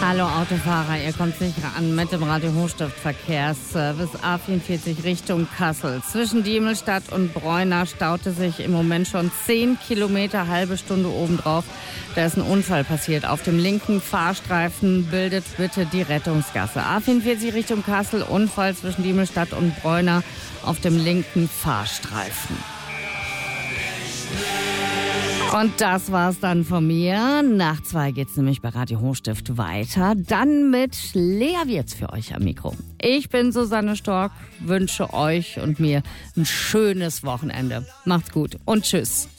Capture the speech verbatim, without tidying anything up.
Hallo Autofahrer, ihr kommt sicher an mit dem Radio Hochstift Verkehrsservice A vierundvierzig Richtung Kassel. Zwischen Diemelstadt und Breuna staute sich im Moment schon zehn Kilometer, halbe Stunde obendrauf. Da ist ein Unfall passiert. Auf dem linken Fahrstreifen bildet bitte die Rettungsgasse. A vierundvierzig Richtung Kassel, Unfall zwischen Diemelstadt und Breuna auf dem linken Fahrstreifen. Und das war's dann von mir. Nach zwei geht's nämlich bei Radio Hochstift weiter. Dann mit Lea Wirz für euch am Mikro. Ich bin Susanne Stork, wünsche euch und mir ein schönes Wochenende. Macht's gut und tschüss.